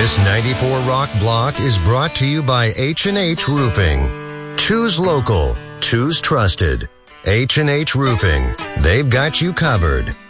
This 94 Rock block is brought to you by H&H Roofing. Choose local. Choose trusted. H&H Roofing. They've got you covered.